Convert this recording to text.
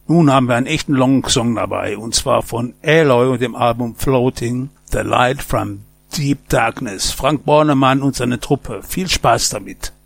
Nun haben wir einen echten Long-Song dabei, und zwar von Aloy und dem Album Floating, The Light from Deep Darkness. Frank Bornemann und seine Truppe. Viel Spaß damit.